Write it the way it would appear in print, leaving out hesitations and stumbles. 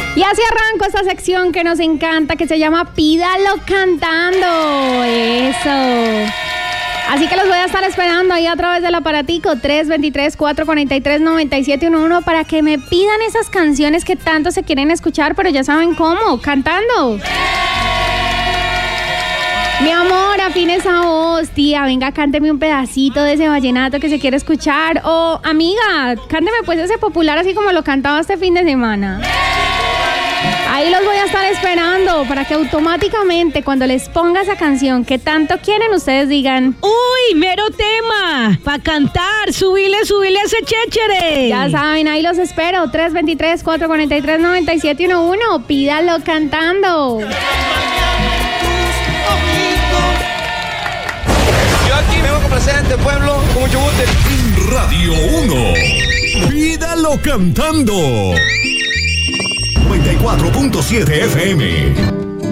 Y así arranco esta sección que nos encanta, que se llama Pídalo Cantando. Eso. Así que los voy a estar esperando ahí a través del aparatico 323-443-9711 para que me pidan esas canciones que tanto se quieren escuchar, pero ya saben cómo, cantando. Mi amor, afine esa voz, tía, venga, cánteme un pedacito de ese vallenato que se quiere escuchar. O, amiga, cánteme pues ese popular así como lo cantaba este fin de semana. Ahí los voy a estar esperando para que automáticamente cuando les ponga esa canción que tanto quieren, ustedes digan: ¡Uy, mero tema! ¡Pa' cantar! ¡Subile ese chéchere! Ya saben, ahí los espero. 323-443-9711. Pídalo cantando. Yo aquí vengo a complacer a este pueblo con mucho gusto. Radio 1. Pídalo cantando. 94.7 FM.